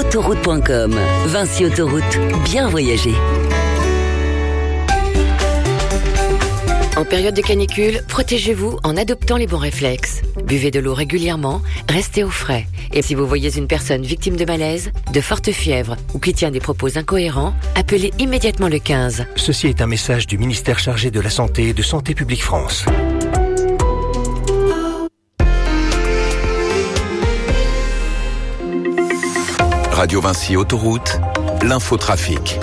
Autoroute.com. Vinci Autoroute. Bien voyager. En période de canicule, protégez-vous en adoptant les bons réflexes. Buvez de l'eau régulièrement, restez au frais. Et si vous voyez une personne victime de malaise, de forte fièvre ou qui tient des propos incohérents, appelez immédiatement le 15. Ceci est un message du ministère chargé de la Santé et de Santé publique France. Radio Vinci Autoroute, l'infotrafic.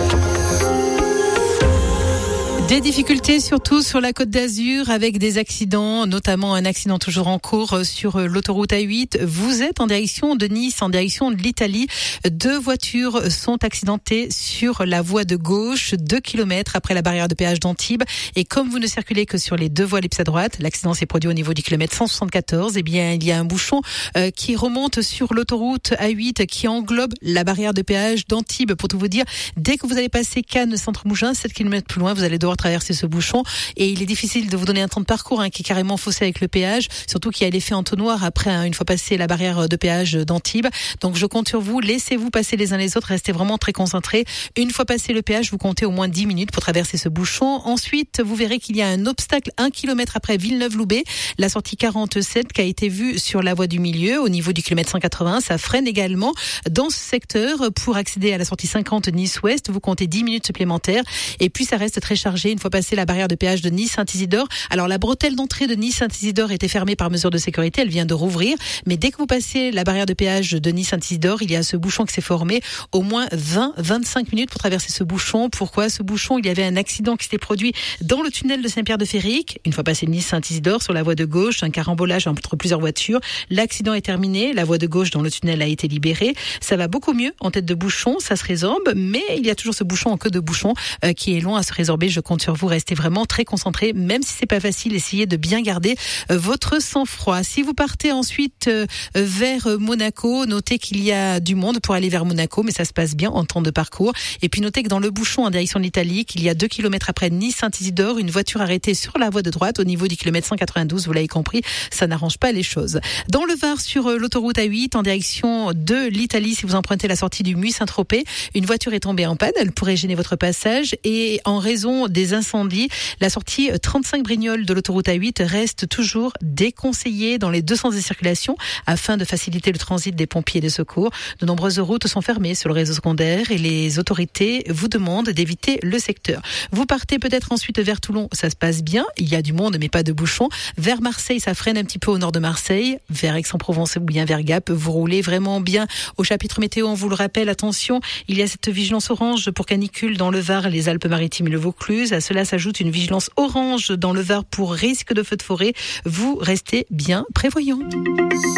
Des difficultés surtout sur la Côte d'Azur avec des accidents, notamment un accident toujours en cours sur l'autoroute A8. Vous êtes en direction de Nice, en direction de l'Italie. 2 voitures sont accidentées sur la voie de gauche, 2 km après la barrière de péage d'Antibes. Et comme vous ne circulez que sur les 2 voies les plus à droite, l'accident s'est produit au niveau du kilomètre 174. Eh bien, il y a un bouchon qui remonte sur l'autoroute A8 qui englobe la barrière de péage d'Antibes. Pour tout vous dire, dès que vous allez passer Cannes, Centre-Mougins, 7 km plus loin, vous allez devoir traverser ce bouchon et il est difficile de vous donner un temps de parcours qui est carrément faussé avec le péage, surtout qu'il y a l'effet entonnoir après une fois passé la barrière de péage d'Antibes. Donc je compte sur vous, laissez-vous passer les uns les autres, restez vraiment très concentrés. Une fois passé le péage, vous comptez au moins 10 minutes pour traverser ce bouchon. Ensuite, vous verrez qu'il y a un obstacle 1 km après Villeneuve-Loubet, la sortie 47 qui a été vue sur la voie du milieu au niveau du kilomètre 180. Ça freine également dans ce secteur. Pour accéder à la sortie 50 Nice-Ouest, vous comptez 10 minutes supplémentaires et puis ça reste très chargé une fois passé la barrière de péage de Nice-Saint-Isidore. Alors la bretelle d'entrée de Nice-Saint-Isidore était fermée par mesure de sécurité, elle vient de rouvrir, mais dès que vous passez la barrière de péage de Nice-Saint-Isidore, il y a ce bouchon qui s'est formé, au moins 20-25 minutes pour traverser ce bouchon. Pourquoi ce bouchon? Il y avait un accident qui s'était produit dans le tunnel de Saint-Pierre-de-Ferrique, une fois passé Nice-Saint-Isidore sur la voie de gauche, un carambolage entre plusieurs voitures. L'accident est terminé, la voie de gauche dans le tunnel a été libérée. Ça va beaucoup mieux en tête de bouchon, ça se résorbe, mais il y a toujours ce bouchon en queue de bouchon qui est long à se résorber. Je compte sur vous, restez vraiment très concentrés, même si c'est pas facile, essayez de bien garder votre sang-froid. Si vous partez ensuite vers Monaco, notez qu'il y a du monde pour aller vers Monaco, mais ça se passe bien en temps de parcours. Et puis notez que dans le bouchon en direction de l'Italie, qu'il y a 2 km après Nice-Saint-Isidore, une voiture arrêtée sur la voie de droite au niveau du kilomètre 192, vous l'avez compris, ça n'arrange pas les choses. Dans le Var, sur l'autoroute A8, en direction de l'Italie, si vous empruntez la sortie du Muy-Saint-Tropez, une voiture est tombée en panne, elle pourrait gêner votre passage et en raison des incendies, la sortie 35 Brignoles de l'autoroute A8 reste toujours déconseillée dans les 2 sens de circulation afin de faciliter le transit des pompiers et des secours. De nombreuses routes sont fermées sur le réseau secondaire et les autorités vous demandent d'éviter le secteur. Vous partez peut-être ensuite vers Toulon, ça se passe bien, il y a du monde mais pas de bouchon. Vers Marseille, ça freine un petit peu au nord de Marseille, vers Aix-en-Provence ou bien vers Gap, vous roulez vraiment bien. Au chapitre météo, on vous le rappelle, attention, il y a cette vigilance orange pour canicule dans le Var, les Alpes-Maritimes et le Vaucluse. À cela s'ajoute une vigilance orange dans le Var pour risque de feu de forêt. Vous restez bien prévoyants.